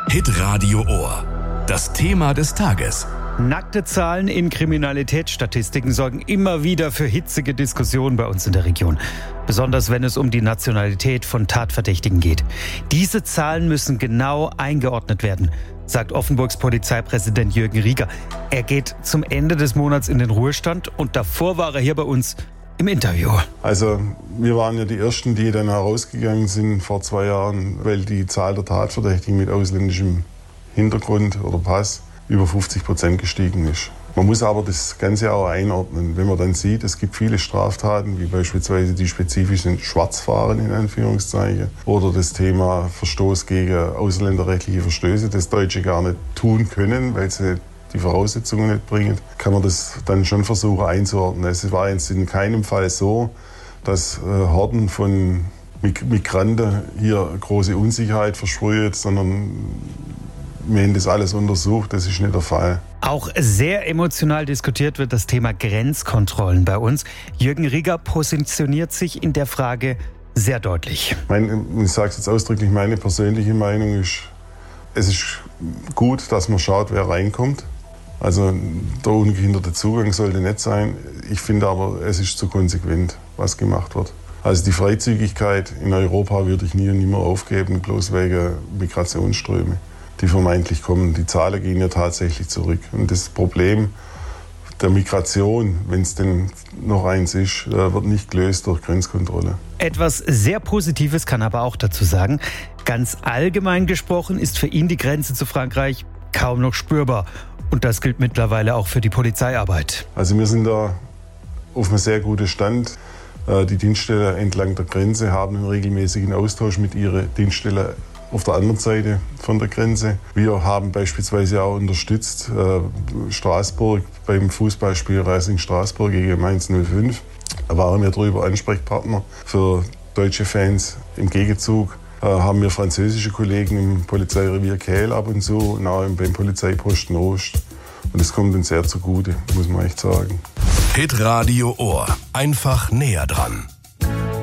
Hitradio Ohr. Das Thema des Tages. Nackte Zahlen in Kriminalitätsstatistiken sorgen immer wieder für hitzige Diskussionen bei uns in der Region. Besonders wenn es um die Nationalität von Tatverdächtigen geht. Diese Zahlen müssen genau eingeordnet werden, sagt Offenburgs Polizeipräsident Jürgen Rieger. Er geht zum Ende des Monats in den Ruhestand und davor war er hier bei uns im Interview. Also wir waren ja die Ersten, die dann herausgegangen sind vor 2 Jahren, weil die Zahl der Tatverdächtigen mit ausländischem Hintergrund oder Pass über 50% gestiegen ist. Man muss aber das Ganze auch einordnen. Wenn man dann sieht, es gibt viele Straftaten, wie beispielsweise die spezifischen Schwarzfahren in Anführungszeichen oder das Thema Verstoß gegen ausländerrechtliche Verstöße, das Deutsche gar nicht tun können, weil sie die Voraussetzungen nicht bringen, kann man das dann schon versuchen einzuordnen. Es war jetzt in keinem Fall so, dass Horden von Migranten hier große Unsicherheit versprüht, sondern wir haben das alles untersucht, das ist nicht der Fall. Auch sehr emotional diskutiert wird das Thema Grenzkontrollen bei uns. Jürgen Rieger positioniert sich in der Frage sehr deutlich. Ich sage es jetzt ausdrücklich, meine persönliche Meinung ist, es ist gut, dass man schaut, wer reinkommt. Also der ungehinderte Zugang sollte nicht sein. Ich finde aber, es ist zu konsequent, was gemacht wird. Also die Freizügigkeit in Europa würde ich nie und nimmer aufgeben, bloß wegen Migrationsströme, die vermeintlich kommen. Die Zahlen gehen ja tatsächlich zurück. Und das Problem der Migration, wenn es denn noch eins ist, wird nicht gelöst durch Grenzkontrolle. Etwas sehr Positives kann aber auch dazu sagen. Ganz allgemein gesprochen ist für ihn die Grenze zu Frankreich kaum noch spürbar. Und das gilt mittlerweile auch für die Polizeiarbeit. Also wir sind da auf einem sehr guten Stand. Die Dienststellen entlang der Grenze haben einen regelmäßigen Austausch mit ihren Dienststellen auf der anderen Seite von der Grenze. Wir haben beispielsweise auch unterstützt Straßburg beim Fußballspiel Racing Straßburg gegen Mainz 05. Da waren wir drüber Ansprechpartner für deutsche Fans. Im Gegenzug haben wir französische Kollegen im Polizeirevier Kehl ab und zu und auch beim Polizeiposten Ost. Und das kommt uns sehr zugute, muss man echt sagen. Hitradio Ohr. Einfach näher dran.